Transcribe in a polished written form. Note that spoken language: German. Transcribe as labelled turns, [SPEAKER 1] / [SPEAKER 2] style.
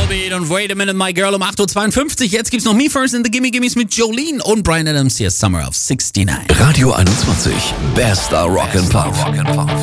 [SPEAKER 1] Volbeat und Wait a Minute, My Girl um 8.52 Uhr. Jetzt gibt's noch Me First in the Gimme Gimmes mit Jolene und Bryan Adams. Hier ist Summer of 69.
[SPEAKER 2] Radio 21, bester Rock'n'Pop.